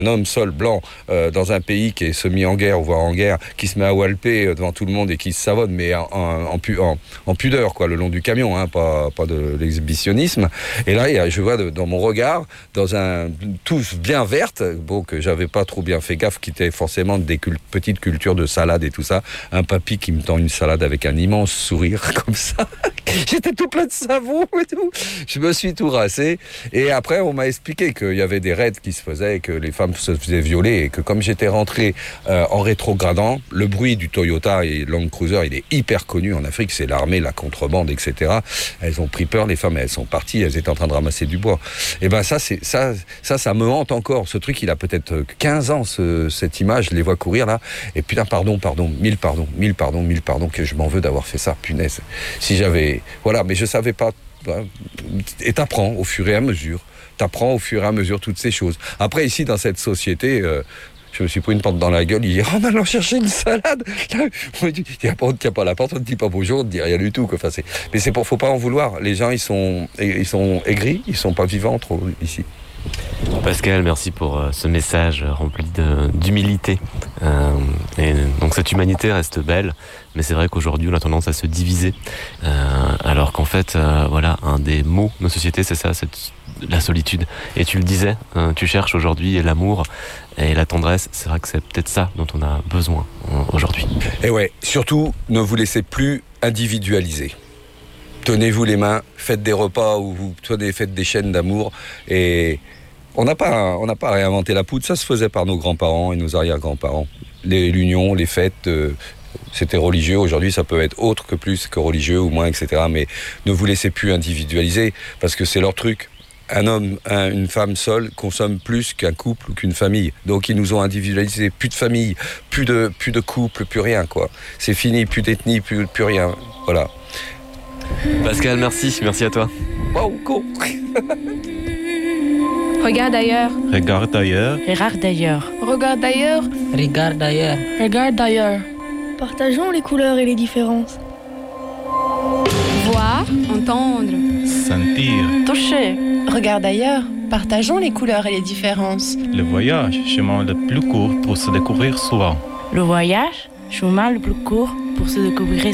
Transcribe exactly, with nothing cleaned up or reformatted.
Un homme seul, blanc, euh, dans un pays qui est semi en guerre, voire en guerre, qui se met à walper euh, devant tout le monde et qui se savonne, mais en, en, en, pu, en, en pudeur, quoi, le long du camion, hein, pas, pas de l'exhibitionnisme. Et là, il y a, je vois de, dans mon regard, dans un touche bien verte, bon, que j'avais pas trop bien fait gaffe, qui était forcément des cul- petites cultures de salade et tout ça, un papy qui me tend une salade avec un immense sourire, comme ça. J'étais tout plein de savon et tout. Je me suis tout rassé. Et après, on m'a expliqué qu'il y avait des raids qui se faisaient, que les femmes se faisaient violer et que comme j'étais rentré euh, en rétrogradant, le bruit du Toyota et Land Cruiser, il est hyper connu en Afrique, c'est l'armée, la contrebande, et cetera. Elles ont pris peur, les femmes, elles sont parties, elles étaient en train de ramasser du bois. Et ben ça, c'est ça, ça, ça me hante encore. Ce truc, il a peut-être quinze ans, ce, cette image, je les vois courir là. Et putain, pardon, pardon, mille pardons, mille pardons, mille pardons, que je m'en veux d'avoir fait ça, punaise. Si j'avais, voilà, mais je savais pas. Et t'apprends au fur et à mesure. T'apprends au fur et à mesure toutes ces choses. Après, ici, dans cette société, euh, je me suis pris une porte dans la gueule. Il dit, oh, on allant chercher une salade. On ne tient pas à la porte, on ne dit pas bonjour, on ne dit rien du tout. Quoi. Enfin, c'est... Mais c'est pour, faut pas en vouloir. Les gens, ils sont, ils sont aigris, ils sont pas vivants trop ici. Pascal, merci pour euh, ce message rempli de, d'humilité. Euh, et donc cette humanité reste belle, mais c'est vrai qu'aujourd'hui on a tendance à se diviser, euh, alors qu'en fait, euh, voilà, un des mots de nos sociétés, c'est ça, c'est la solitude. Et tu le disais, euh, tu cherches aujourd'hui l'amour et la tendresse. C'est vrai que c'est peut-être ça dont on a besoin euh, aujourd'hui. Et ouais, surtout, ne vous laissez plus individualiser. Tenez-vous les mains, faites des repas ou vous tenez, faites des chaînes d'amour. Et on n'a pas, on n'a pas réinventé la poudre, ça se faisait par nos grands-parents et nos arrière-grands-parents. Les, l'union, les fêtes, euh, c'était religieux. Aujourd'hui, ça peut être autre que plus que religieux ou moins, et cetera. Mais ne vous laissez plus individualiser parce que c'est leur truc. Un homme, un, une femme seule consomme plus qu'un couple ou qu'une famille. Donc ils nous ont individualisé. Plus de famille, plus de, plus de couple, plus rien, quoi. C'est fini, plus d'ethnie, plus, plus rien. Voilà. Pascal, merci, merci à toi. Wow, cool. Regarde ailleurs. Regarde ailleurs. Regarde d'ailleurs. Regarde ailleurs. Regarde d'ailleurs. Regarde d'ailleurs. Partageons les couleurs et les différences. Voir, entendre, Sentir. Toucher. Regarde ailleurs. Partageons les couleurs et les différences. Le voyage, chemin le plus court pour se découvrir soi. le voyage, chemin le plus court pour se découvrir